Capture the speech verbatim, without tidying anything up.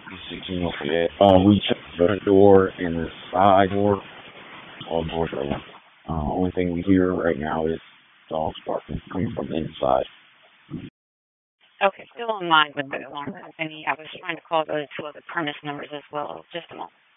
sixteen oh yeah. Um, we checked the front door and the side door. All doors are open. Uh, only thing we hear right now is dogs barking coming from the inside. Okay, still in line with the alarm company. I was trying to call those two other premise numbers as well. Just a moment.